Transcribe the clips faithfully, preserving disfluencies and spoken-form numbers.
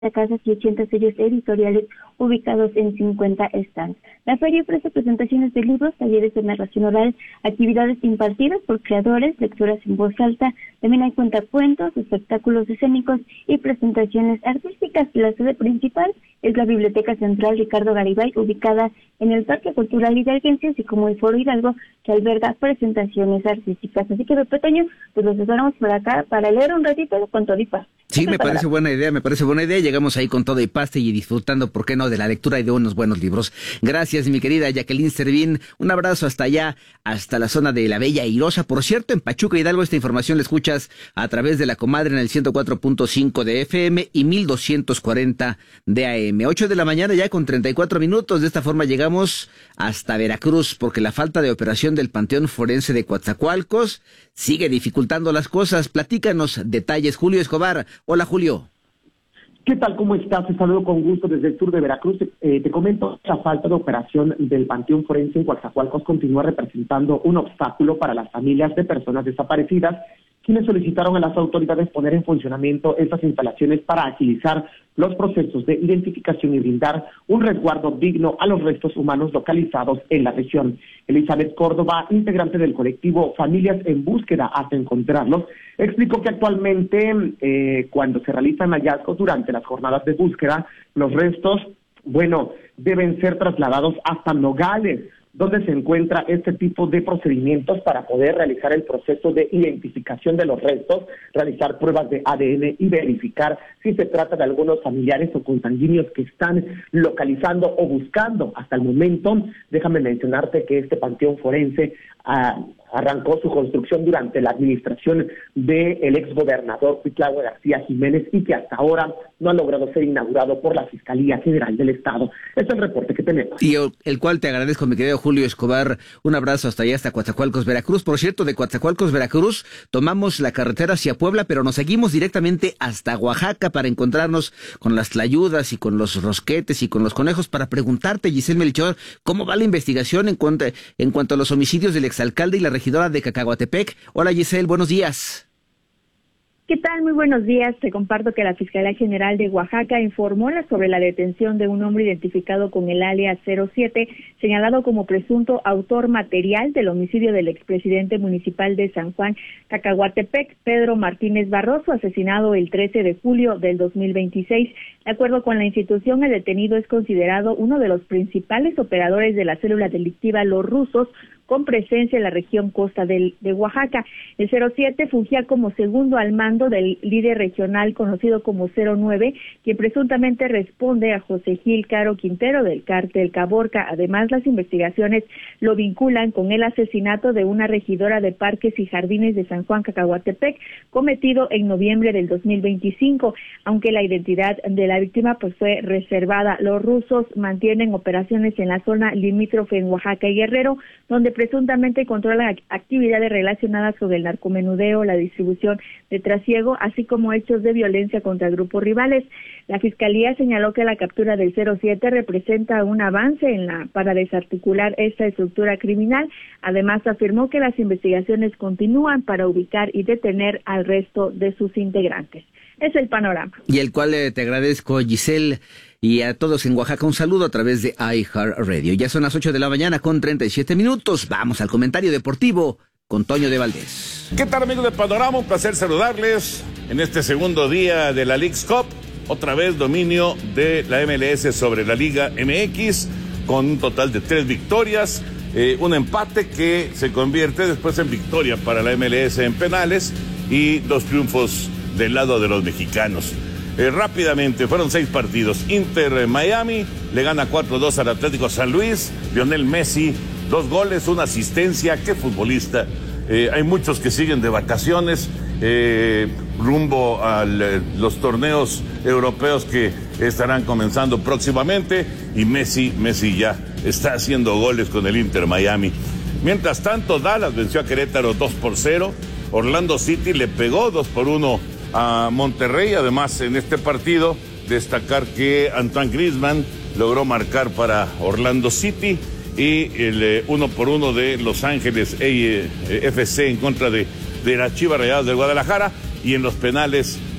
casas y ochenta sellos editoriales ubicados en cincuenta stands. La feria ofrece presentaciones de libros, talleres de narración oral, actividades impartidas por creadores, lecturas en voz alta, también hay cuentacuentos, espectáculos escénicos y presentaciones artísticas. La sede principal es la Biblioteca Central Ricardo Garibay, ubicada en el Parque Cultural Hidalguense, así como el Foro Hidalgo, que alberga presentaciones artísticas. Así que, Pepe Toño, pues los esperamos por acá para leer un ratito con todo y paz. Sí, me parece buena idea, me parece buena idea. Llegamos ahí con todo y pasta y disfrutando, ¿por qué no?, de la lectura y de unos buenos libros. Gracias, mi querida Jacqueline Servín. Un abrazo hasta allá, hasta la zona de la Bella Airosa. Por cierto, en Pachuca, Hidalgo, esta información la escuchas a través de La Comadre en el ciento cuatro punto cinco de F M y mil doscientos cuarenta de A M. ocho de la mañana ya con treinta y cuatro minutos. De esta forma llegamos hasta Veracruz, porque la falta de operación del Panteón Forense de Coatzacoalcos sigue dificultando las cosas. Platícanos detalles, Julio Escobar. Hola, Julio. ¿Qué tal? ¿Cómo estás? Te saludo con gusto desde el sur de Veracruz. Eh, te comento, la falta de operación del Panteón Forense en Coatzacoalcos continúa representando un obstáculo para las familias de personas desaparecidas, quienes solicitaron a las autoridades poner en funcionamiento estas instalaciones para agilizar los procesos de identificación y brindar un resguardo digno a los restos humanos localizados en la región. Elizabeth Córdoba, integrante del colectivo Familias en Búsqueda hasta encontrarlos, explicó que actualmente eh, cuando se realizan hallazgos durante las jornadas de búsqueda, los restos, bueno, deben ser trasladados hasta Nogales, donde se encuentra este tipo de procedimientos para poder realizar el proceso de identificación de los restos, realizar pruebas de A D N y verificar si se trata de algunos familiares o consanguíneos que están localizando o buscando. Hasta el momento, déjame mencionarte que este panteón forense ah, arrancó su construcción durante la administración del exgobernador Cuitlahua García Jiménez y que hasta ahora no ha logrado ser inaugurado por la Fiscalía General del Estado. Este es el reporte que tenemos. Y el cual te agradezco, mi querido Julio Escobar. Un abrazo hasta allá, hasta Coatzacoalcos, Veracruz. Por cierto, de Coatzacoalcos, Veracruz, tomamos la carretera hacia Puebla, pero nos seguimos directamente hasta Oaxaca para encontrarnos con las tlayudas y con los rosquetes y con los conejos para preguntarte, Giselle Melchor, ¿cómo va la investigación en cuanto, en cuanto a los homicidios del exalcalde y la regidora de Cacahuatepec? Hola, Giselle, buenos días. ¿Qué tal? Muy buenos días. Te comparto que la Fiscalía General de Oaxaca informó sobre la detención de un hombre identificado con el alias cero siete, señalado como presunto autor material del homicidio del expresidente municipal de San Juan, Cacahuatepec, Pedro Martínez Barroso, asesinado el trece de julio del dos mil veintiséis. De acuerdo con la institución, el detenido es considerado uno de los principales operadores de la célula delictiva Los Rusos, con presencia en la región costa del, de Oaxaca. El cero siete fungía como segundo al mando del líder regional conocido como cero nueve, quien presuntamente responde a José Gil Caro Quintero del cártel Caborca. Además, las investigaciones lo vinculan con el asesinato de una regidora de Parques y Jardines de San Juan, Cacahuatepec, cometido en noviembre del dos mil veinticinco, aunque la identidad de la víctima pues fue reservada. Los rusos mantienen operaciones en la zona limítrofe en Oaxaca y Guerrero, donde presuntamente controlan actividades relacionadas con el narcomenudeo, la distribución de trasiego, así como hechos de violencia contra grupos rivales. La Fiscalía señaló que la captura del cero siete representa un avance en la para desarticular esta estructura criminal. Además, afirmó que las investigaciones continúan para ubicar y detener al resto de sus integrantes. Es el panorama. Y el cual eh, te agradezco, Giselle, y a todos en Oaxaca un saludo a través de iHeartRadio. Ya son las ocho de la mañana con treinta y siete minutos. Vamos al comentario deportivo con Toño de Valdés. ¿Qué tal, amigos de Panorama? Un placer saludarles en este segundo día de la Leagues Cup. Otra vez dominio de la M L S sobre la Liga M X con un total de tres victorias. Eh, un empate que se convierte después en victoria para la M L S en penales y dos triunfos del lado de los mexicanos. Eh, rápidamente, fueron seis partidos. Inter eh, Miami le gana cuatro dos al Atlético San Luis. Lionel Messi, dos goles, una asistencia. ¡Qué futbolista! Eh, hay muchos que siguen de vacaciones eh, rumbo a eh, los torneos europeos que estarán comenzando próximamente. Y Messi, Messi ya está haciendo goles con el Inter Miami. Mientras tanto, Dallas venció a Querétaro dos por cero. Orlando City le pegó dos por uno a Monterrey. Además, en este partido, destacar que Antoine Griezmann logró marcar para Orlando City y el eh, uno por uno de Los Ángeles eh, F C en contra de, de la Chivas Rayadas del Guadalajara. Y en los penales,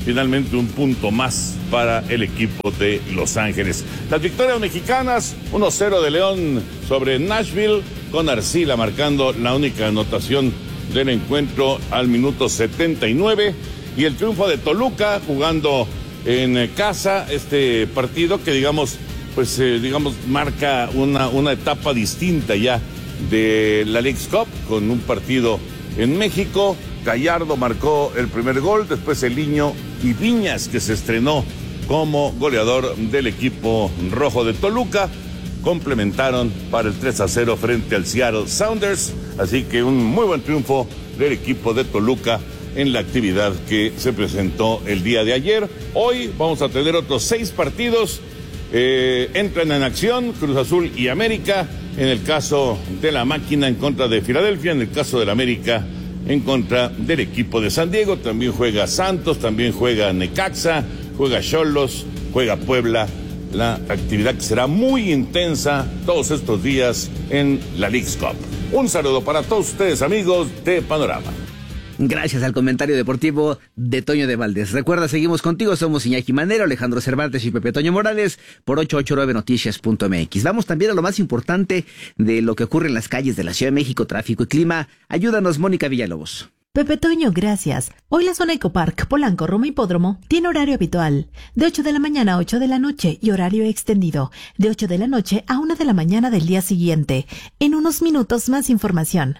finalmente un punto más para el equipo de Los Ángeles. Las victorias mexicanas, uno cero de León sobre Nashville, con Arcila marcando la única anotación del encuentro al minuto setenta y nueve, y el triunfo de Toluca jugando en casa este partido que digamos pues eh, digamos marca una, una etapa distinta ya de la Leagues Cup, con un partido en México. Gallardo marcó el primer gol, después Eliño y Viñas, que se estrenó como goleador del equipo rojo de Toluca, complementaron para el tres a cero frente al Seattle Sounders, así que un muy buen triunfo del equipo de Toluca en la actividad que se presentó el día de ayer. Hoy vamos a tener otros seis partidos, eh, entran en acción Cruz Azul y América, en el caso de la Máquina en contra de Filadelfia, en el caso del América en contra del equipo de San Diego. También juega Santos, también juega Necaxa, juega Xolos, juega Puebla. La actividad que será muy intensa todos estos días en la Leagues Cup. Un saludo para todos ustedes, amigos de Panorama. Gracias al comentario deportivo de Toño de Valdés. Recuerda, seguimos contigo, somos Iñaki Manero, Alejandro Cervantes y Pepe Toño Morales por ocho ocho nueve noticias punto m x. Vamos también a lo más importante de lo que ocurre en las calles de la Ciudad de México, tráfico y clima. Ayúdanos, Mónica Villalobos. Pepe Toño, gracias. Hoy la zona Ecopark, Polanco, Roma Hipódromo tiene horario habitual, de ocho de la mañana a ocho de la noche, y horario extendido, de ocho de la noche a una de la mañana del día siguiente. En unos minutos más información.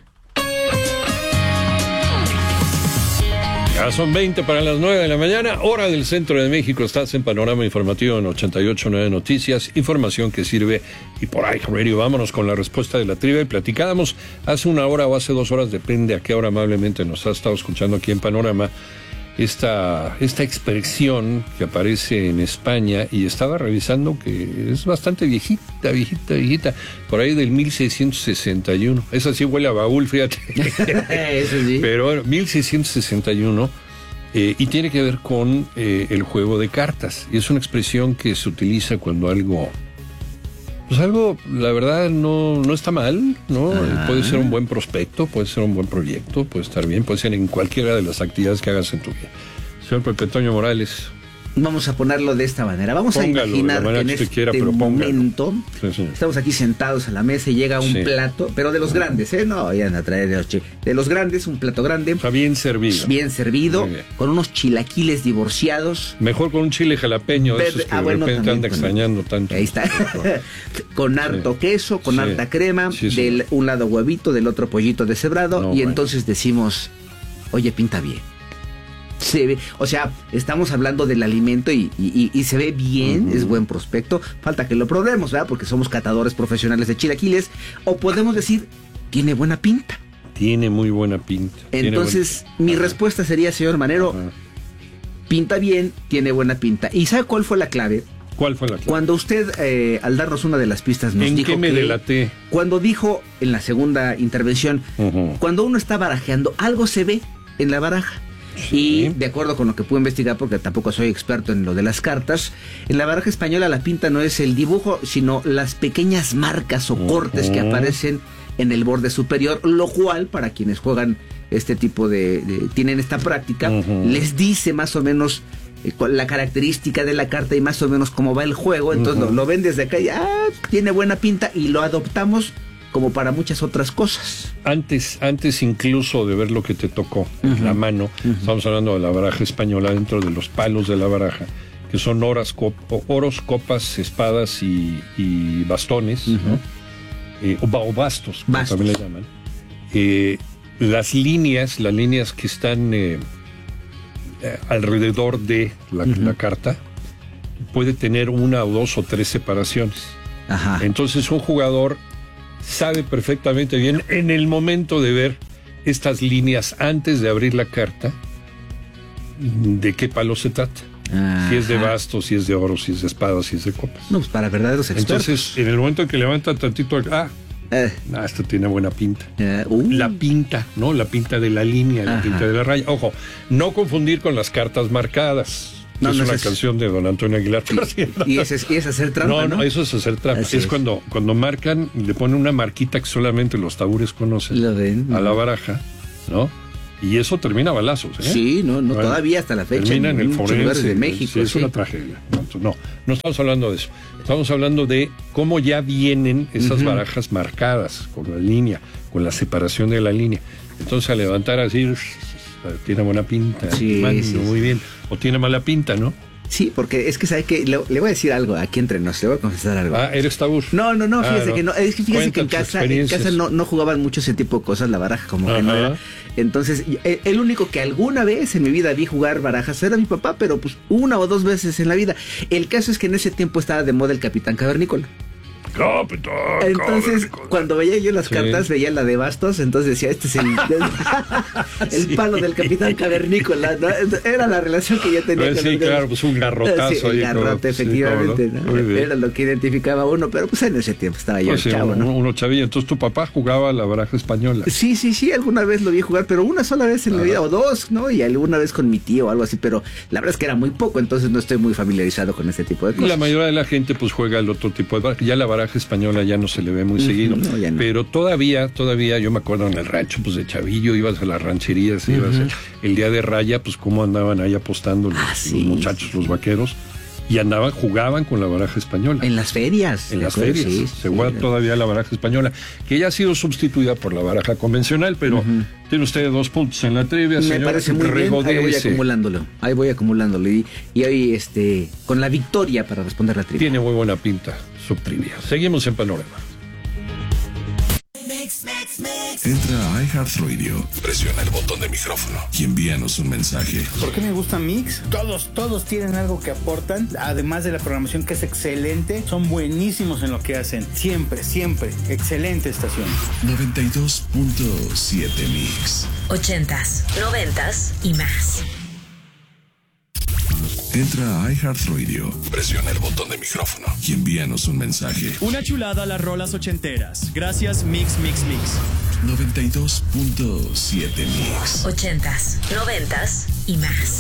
Ya son veinte para las nueve de la mañana, hora del centro de México. Estás en Panorama Informativo en ochenta y ocho punto nueve Noticias, información que sirve y por ahí radio. Vámonos con la respuesta de la trivia. Y platicábamos hace una hora o hace dos horas, depende a qué hora amablemente nos ha estado escuchando aquí en Panorama, esta, esta expresión que aparece en España, y estaba revisando que es bastante viejita, viejita, viejita, por ahí del mil seiscientos sesenta y uno. Esa sí huele a baúl, fíjate. Eso sí. Pero bueno, mil seiscientos sesenta y uno, eh, y tiene que ver con eh, el juego de cartas. Y es una expresión que se utiliza cuando algo... Pues algo, la verdad, no, no está mal, ¿no? Ah. Puede ser un buen prospecto, puede ser un buen proyecto, puede estar bien, puede ser en cualquiera de las actividades que hagas en tu vida. Señor Pepe Toño Morales. Vamos a ponerlo de esta manera. Vamos póngalo, a imaginar que en este quiera, momento sí, sí. estamos aquí sentados a la mesa y llega un sí. plato, pero de los grandes, ¿eh? No vayan a traer de los, de los grandes, un plato grande. O sea, bien servido. Bien servido, bien. Con unos chilaquiles divorciados. Mejor con un chile jalapeño, de esos que ah, de bueno, repente anda extrañando tanto. Ahí está. Con harto sí. queso, con sí. harta crema, sí, sí. del un lado huevito, del otro pollito deshebrado, no, y bueno. entonces decimos, oye, pinta bien. Se ve, o sea, estamos hablando del alimento y, y, y se ve bien, uh-huh. es buen prospecto. Falta que lo probemos, ¿verdad? Porque somos catadores profesionales de chilaquiles. O podemos decir, tiene buena pinta. Tiene muy buena pinta. Entonces, buena... mi uh-huh. respuesta sería, señor Manero, uh-huh. pinta bien, tiene buena pinta. ¿Y sabe cuál fue la clave? ¿Cuál fue la clave? Cuando usted, eh, al darnos una de las pistas, nos ¿En dijo qué me que... delaté? Cuando dijo, en la segunda intervención, uh-huh. cuando uno está barajeando, algo se ve en la baraja. Sí. Y de acuerdo con lo que pude investigar, porque tampoco soy experto en lo de las cartas, en la baraja española la pinta no es el dibujo, sino las pequeñas marcas o cortes uh-huh. que aparecen en el borde superior, lo cual para quienes juegan este tipo de, de tienen esta práctica, uh-huh. les dice más o menos eh, la característica de la carta y más o menos cómo va el juego. Entonces uh-huh. lo, lo ven desde acá y ah, tiene buena pinta, y lo adoptamos como para muchas otras cosas. Antes, antes incluso de ver lo que te tocó uh-huh. en la mano, uh-huh. estamos hablando de la baraja española, dentro de los palos de la baraja, que son oras, cop, oros, copas, espadas y, y bastones, uh-huh. ¿no? eh, o, o bastos, como bastos. También le llaman. Eh, las líneas, las líneas que están eh, eh, alrededor de la, uh-huh. la carta, puede tener una o dos o tres separaciones. Ajá. Entonces un jugador sabe perfectamente bien en el momento de ver estas líneas antes de abrir la carta de qué palo se trata. Ajá. Si es de bastos, si es de oro, si es de espadas, si es de copas. No, pues para verdaderos expertos. Entonces, en el momento en que levanta tantito, ah, eh. ah esto tiene buena pinta. Eh, uh. La pinta, ¿no? La pinta de la línea, la Ajá. pinta de la raya. Ojo, no confundir con las cartas marcadas. No, es no una es canción de don Antonio Aguilar. Y, y, ese es, y es hacer trampa, ¿no? No, eso es hacer trampa. Es, es cuando cuando marcan y le ponen una marquita que solamente los tabures conocen. Lo ven. A la baraja, ¿no? Y eso termina a balazos, ¿eh? Sí, no, no, Bueno, todavía hasta la fecha. Termina en el muchos lugares forense. de México. Sí, es sí. una tragedia. No, no, no estamos hablando de eso. Estamos hablando de cómo ya vienen esas Ujú. barajas marcadas con la línea, con la separación de la línea. Entonces, a levantar así, tiene buena pinta. Sí, mano, sí, muy sí. bien. O tiene mala pinta, ¿no? Sí, porque es que, ¿sabe qué? Le, le voy a decir algo aquí entre nos, le voy a confesar algo. Ah, eres tabú. No, no, no, fíjese Ah, no. que no, es que fíjese Cuenta que en tus casa, en experiencias. casa no, no jugaban mucho ese tipo de cosas, la baraja como que no Ajá. era. Entonces, el, el único que alguna vez en mi vida vi jugar barajas era mi papá, pero pues una o dos veces en la vida. El caso es que en ese tiempo estaba de moda el Capitán Cavernícola. Capitán, Entonces, Cavernícola. cuando veía yo las Sí. cartas, veía la de bastos, entonces decía, este es el, el Sí. palo del Capitán Cavernícola, ¿no? Era la relación que yo tenía Pues con sí, el- claro, pues un garrotazo Sí, el ahí, garrote, como- sí, efectivamente, cómo no. ¿no? Muy bien. Era lo que identificaba a uno, pero pues en ese tiempo estaba yo Pues sí, chavo, uno, ¿no? uno chavillo. Entonces, tu papá jugaba a la baraja española. Sí, sí, sí, alguna vez lo vi jugar, pero una sola vez en la Ajá. vida, o dos, ¿no? Y alguna vez con mi tío o algo así, pero la verdad es que era muy poco, entonces no estoy muy familiarizado con ese tipo de Y cosas. la mayoría de la gente pues juega el otro tipo de baraja. Ya la baraja española ya no se le ve muy Ujú, seguido. no, ya no. Pero todavía, todavía, yo me acuerdo en el rancho, pues de chavillo, ibas a las rancherías, ibas Ujú. a- el día de raya, pues cómo andaban ahí apostando los, Ah, sí, los muchachos, los vaqueros, y andaban, jugaban con la baraja española. En las ferias. En ¿de las acuerdo? ferias. Sí, se sí, juega sí. todavía la baraja española, que ya ha sido sustituida por la baraja convencional, pero Ujú. tiene usted dos puntos en la trivia, Me señor. parece muy bien, ahí voy Regodéese. acumulándolo, ahí voy acumulándolo y, y hoy este con la victoria para responder la trivia. Tiene muy buena pinta su trivia. Seguimos en Panorama. Entra a iHeartRadio, presiona el botón de micrófono y envíanos un mensaje. ¿Por qué me gusta Mix? Todos, todos tienen algo que aportan, además de la programación que es excelente, son buenísimos en lo que hacen. Siempre, siempre, excelente estación. noventa y dos punto siete Mix. Ochentas, noventas y más. Entra a iHeartRadio, presiona el botón de micrófono y envíanos un mensaje. Una chulada a las rolas ochenteras. Gracias Mix Mix Mix. noventa y dos punto siete Mix. Ochentas, noventas y más.